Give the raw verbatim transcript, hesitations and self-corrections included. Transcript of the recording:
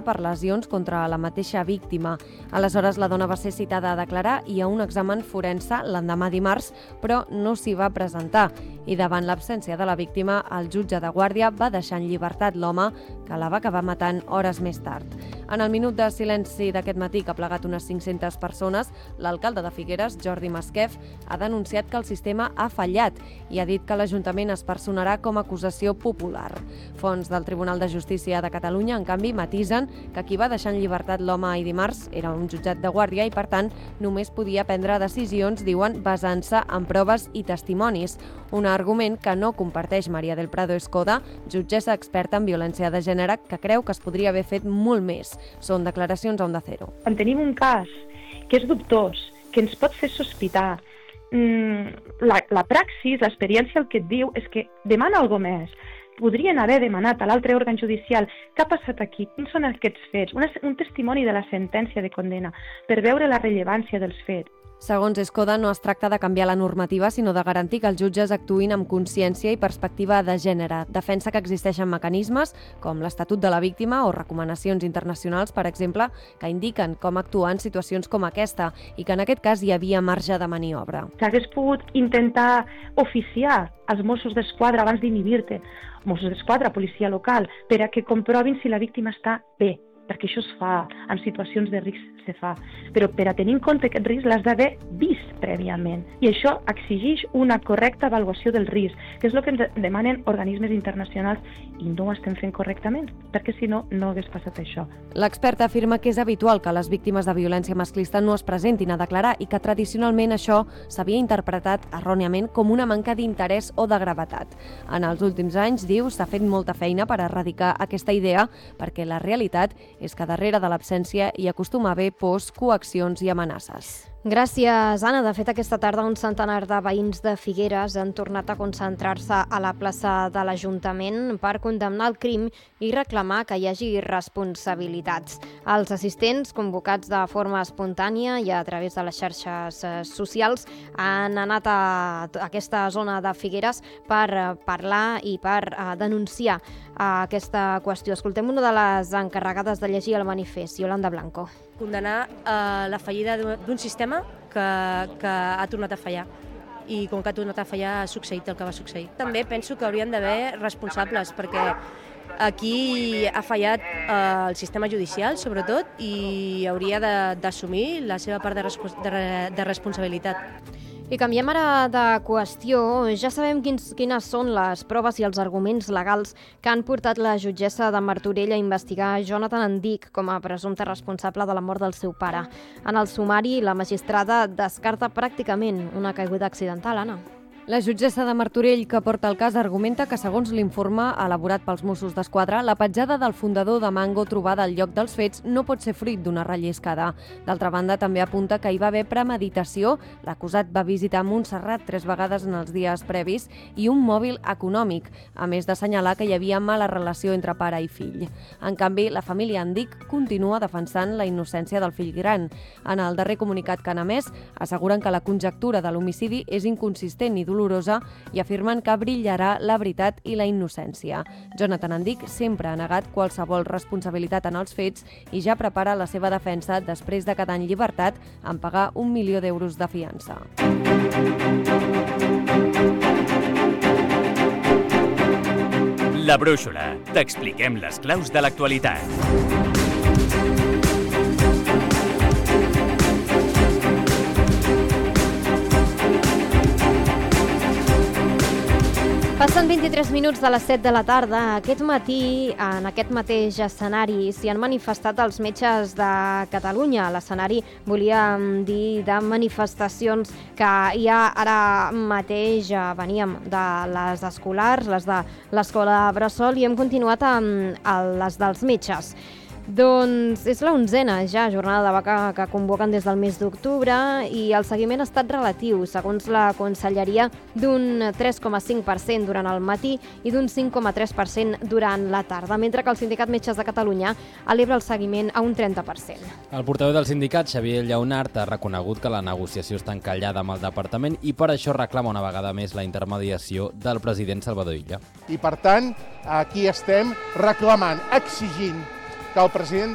per lesions contra la mateixa víctima. Aleshores, la dona va ser citada a declarar i a un examen forense l'endemà dimarts, però no s'hi va presentar. I davant l'absència de la víctima, el jutge de guàrdia va deixar en llibertat l'home que la va acabar matant hores més tard. En el minut de silenci d'aquest matí, que ha plegat unes cinc-centes persones, l'alcalde de Figueres, Jordi Masquef, ha denunciat que el sistema ha fallat i ha dit que l'Ajuntament es personarà com a acusació popular. Fons del Tribunal de Justícia de Catalunya, en canvi, matisen que qui va deixar en llibertat l'home ahir dimarts era un jutjat de guàrdia i, per tant, només podia prendre decisions, diuen, basant-se en proves i testimonis. Un argument que no comparteix Maria del Prado Escoda, jutgessa experta en violència de gènere, que creu que es podria haver fet molt més. Són declaracions a Onda Cero. Quan tenim un cas que és dubtós, que ens pot fer sospitar, la, la praxis, l'experiència el que et diu és que demana alguna més. Podrien haver demanat a l'altre òrgan judicial què ha passat aquí, quins són aquests fets, una, un testimoni de la sentència de condena per veure la rellevància dels fets. Segons Escoda, no es tracta de canviar la normativa, sinó de garantir que els jutges actuïn amb consciència i perspectiva de gènere. Defensa que existeixen mecanismes, com l'Estatut de la Víctima o recomanacions internacionals, per exemple, que indiquen com actuar en situacions com aquesta i que en aquest cas hi havia marge de maniobra. S'hagués pogut intentar oficiar els Mossos d'Esquadra abans d'inhibir-te, Mossos d'Esquadra, policia local, per a que comprovin si la víctima està bé, perquè això es fa, en situacions de risc se fa. Però per a tenir en compte aquest risc l'has d'haver vist prèviament. I això exigeix una correcta avaluació del risc, que és el que ens demanen organismes internacionals i no ho estem fent correctament, perquè si no, no hagués passat això. L'experta afirma que és habitual que les víctimes de violència masclista no es presentin a declarar i que tradicionalment això s'havia interpretat erròniament com una manca d'interès o de gravetat. En els últims anys, diu, s'ha fet molta feina per erradicar aquesta idea perquè la realitat és que darrere de l'absència hi acostuma a haver pors, coaccions i amenaces. Gràcies, Anna. De fet, aquesta tarda un centenar de veïns de Figueres han tornat a concentrar-se a la plaça de l'Ajuntament per condemnar el crim i reclamar que hi hagi responsabilitats. Els assistents, convocats de forma espontània i a través de les xarxes socials, han anat a aquesta zona de Figueres per parlar i per denunciar aquesta qüestió. Escoltem una de les encarregades de llegir el manifest, Yolanda Blanco. Condenar eh, la fallida d'un sistema que, que ha tornat a fallar. I com que ha tornat a fallar ha succeït el que va succeir. També penso que haurien d'haver responsables, perquè aquí ha fallat eh, el sistema judicial, sobretot, i hauria d'assumir la seva part de, de, de responsabilitat. I canviem ara de qüestió. Ja sabem quins, quines són les proves i els arguments legals que han portat la jutgessa de Martorell a investigar Jonathan Andic com a presumpte responsable de la mort del seu pare. En el sumari, la magistrada descarta pràcticament una caiguda accidental, Anna. La jutgessa de Martorell, que porta el cas, argumenta que, segons l'informe elaborat pels Mossos d'Esquadra, la petjada del fundador de Mango trobada al lloc dels fets no pot ser fruit d'una relliscada. D'altra banda, també apunta que hi va haver premeditació. L'acusat va visitar Montserrat tres vegades en els dies previs i un mòbil econòmic, a més d'assenyalar que hi havia mala relació entre pare i fill. En canvi, la família Andic continua defensant la innocència del fill gran. En el darrer comunicat que han emès, asseguren que la conjectura de l'homicidi és inconsistent i dolorosa i afirmen que brillarà la veritat i la innocència. Jonathan Andic sempre ha negat qualsevol responsabilitat en els fets i ja prepara la seva defensa després de quedar en llibertat en pagar un milió d'euros de fiança. La Brúixola. T'expliquem les claus de l'actualitat. Passen vint-i-tres minuts de les set de la tarda. Aquest matí, en aquest mateix escenari, s'hi han manifestat els metges de Catalunya. L'escenari, volíem dir, de manifestacions que ja ara mateix veníem de les escolars, les de l'Escola Bressol, i hem continuat amb les dels metges. Doncs és la onzena ja jornada de vaga que convoquen des del mes d'octubre i el seguiment ha estat relatiu, segons la Conselleria, d'un tres coma cinc per cent durant el matí i d'un cinc coma tres per cent durant la tarda, mentre que el Sindicat Metges de Catalunya eleva el seguiment a un trenta per cent. El portaveu del sindicat, Xavier Lleonart, ha reconegut que la negociació està encallada amb el departament i per això reclama una vegada més la intermediació del president Salvador Illa. I per tant, aquí estem reclamant, exigint que el president